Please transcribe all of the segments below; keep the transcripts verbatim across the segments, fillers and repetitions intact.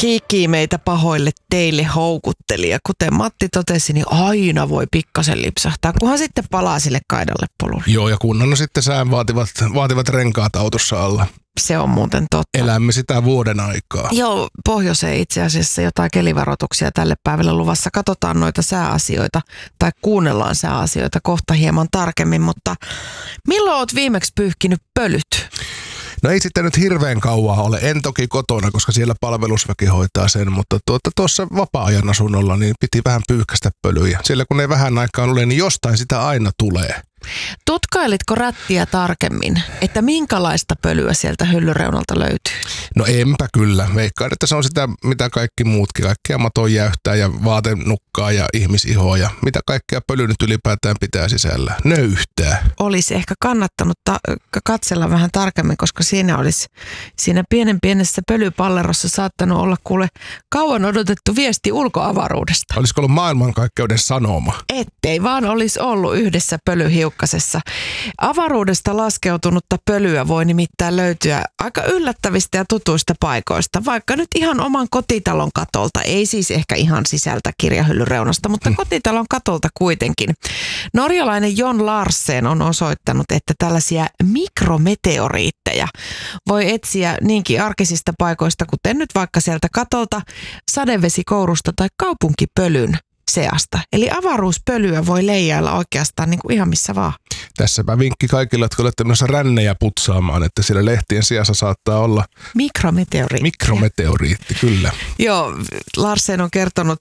Kiikki meitä pahoille teille houkutteli ja kuten Matti totesi, niin aina voi pikkasen lipsahtaa, kunhan sitten palaa sille kaidalle polulle. Joo, ja kunnon on sitten sään vaativat, vaativat renkaat autossa alla. Se on muuten totta. Elämme sitä vuoden aikaa. Joo, pohjoiseen itse asiassa jotain kelivaroituksia tälle päivälle luvassa. Katsotaan noita sääasioita tai kuunnellaan sääasioita kohta hieman tarkemmin, mutta milloin oot viimeksi pyyhkinyt pölyt? No ei sitten nyt hirveän kauaa ole. En toki kotona, koska siellä palvelusväki hoitaa sen, mutta tuota, tuossa vapaa-ajan asunnolla niin piti vähän pyyhkästä pölyjä. Siellä kun ei vähän aikaa ole, niin jostain sitä aina tulee. Tutkailitko rättiä tarkemmin, että minkälaista pölyä sieltä hyllyreunalta löytyy? No enpä kyllä. Veikkaan, että se on sitä, mitä kaikki muutkin. Kaikkea maton jäyhtää ja vaatenukkaa ja ihmisihoa ja mitä kaikkea pöly nyt ylipäätään pitää sisällä. Nöyhtää. Olisi ehkä kannattanut ta- katsella vähän tarkemmin, koska siinä olisi siinä pienen pienessä pölypallerossa saattanut olla kuule kauan odotettu viesti ulkoavaruudesta. Olisiko ollut maailmankaikkeuden sanoma? Ettei vaan olisi ollut yhdessä pölyhiukkasessa. Avaruudesta laskeutunutta pölyä voi nimittäin löytyä aika yllättävistä ja tutuista paikoista, vaikka nyt ihan oman kotitalon katolta, ei siis ehkä ihan sisältä kirjahyllyreunasta, mutta hmm. kotitalon katolta kuitenkin. Norjalainen Jon Larsen on osoittanut, että tällaisia mikrometeoriitteja voi etsiä niinkin arkisista paikoista, kuten nyt vaikka sieltä katolta, sadevesikoulusta tai kaupunkipölyn seasta. Eli avaruuspölyä voi leijailla oikeastaan niin kuin ihan missä vaan. Tässäpä vinkki kaikille, jotka olette menossa rännejä putsaamaan, että siellä lehtien sijassa saattaa olla mikrometeoriitti. Mikrometeoriitti, kyllä. Joo, Larsen on kertonut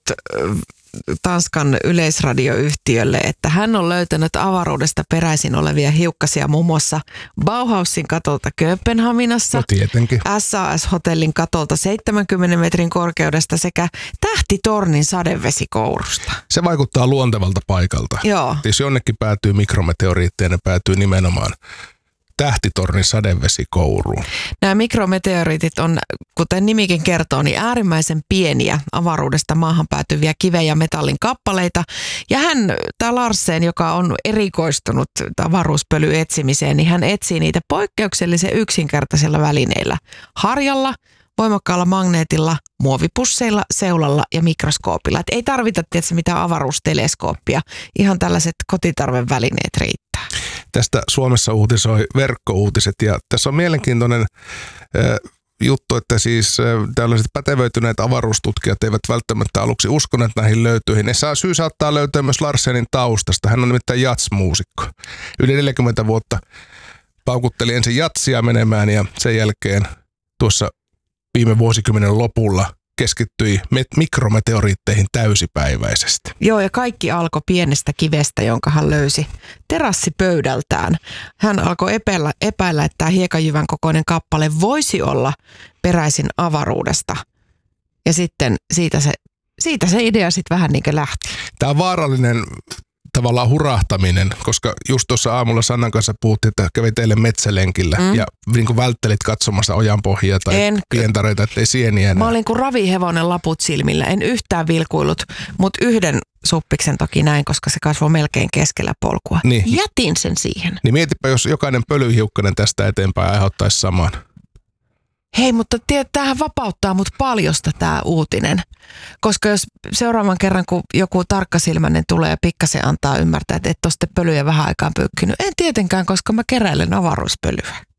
Tanskan yleisradioyhtiölle, että hän on löytänyt avaruudesta peräisin olevia hiukkasia muun muassa Bauhausin katolta Kööpenhaminassa, no tietenkin. S A S-hotellin katolta seitsemänkymmenen metrin korkeudesta sekä Tähtitornin sadevesikoulusta. Se vaikuttaa luontevalta paikalta. Joo. Jos jonnekin päätyy mikrometeoriitteja, ne päätyy nimenomaan Tähtitornin sadevesikouluun. Nämä mikrometeoriitit on, kuten nimikin kertoo, niin äärimmäisen pieniä avaruudesta maahan päätyviä kiven ja metallin kappaleita. Ja hän, tämä Larsen, joka on erikoistunut avaruuspölyn etsimiseen, niin hän etsii niitä poikkeuksellisen yksinkertaisilla välineillä. Harjalla, voimakkaalla magneetilla, muovipusseilla, seulalla ja mikroskoopilla. Et ei tarvita tietysti mitään avaruusteleskooppia. Ihan tällaiset kotitarven välineet riittää. Tästä Suomessa uutisoi Verkkouutiset ja tässä on mielenkiintoinen äh, juttu, että siis äh, tällaiset pätevöityneet avaruustutkijat eivät välttämättä aluksi uskoneet näihin löytyihin. Ne saa, syy saattaa löytyä myös Larsenin taustasta. Hän on nimittäin jats-muusikko. Yli neljäkymmentä vuotta paukutteli ensin jatsia menemään ja sen jälkeen tuossa viime vuosikymmenen lopulla keskittyi mikrometeoriitteihin täysipäiväisesti. Joo, ja kaikki alkoi pienestä kivestä, jonka hän löysi terassipöydältään. Hän alkoi epäillä, epäillä, että tämä hiekanjyvän kokoinen kappale voisi olla peräisin avaruudesta. Ja sitten siitä se, siitä se idea sitten vähän niin kuin lähti. Tämä on vaarallinen tavallaan hurahtaminen, koska just tuossa aamulla Sannan kanssa puhuttiin, että kävi teille metsälenkillä mm. ja niin kuin välttelit katsomassa ojanpohjia tai en, pientareita, ettei sieniä enää. Mä olin kuin ravihevonen laput silmillä, en yhtään vilkuillut, mutta yhden suppiksen toki näin, koska se kasvoi melkein keskellä polkua. Niin. Jätin sen siihen. Niin mietipä, jos jokainen pölyhiukkanen tästä eteenpäin aiheuttaisi saman. Hei, mutta tiedät, tämähän vapauttaa mut paljosta tämä uutinen. Koska jos seuraavan kerran, kun joku tarkkasilmäinen tulee ja pikkasen antaa ymmärtää, että et ole sitten pölyjä vähän aikaan pyykkinyt. En tietenkään, koska mä keräilen avaruuspölyä.